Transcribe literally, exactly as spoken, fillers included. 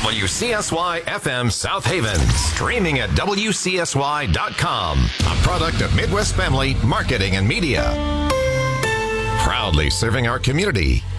W C S Y F M South Haven. Streaming at W C S Y dot com. A product of Midwest Family Marketing and Media. Proudly serving our community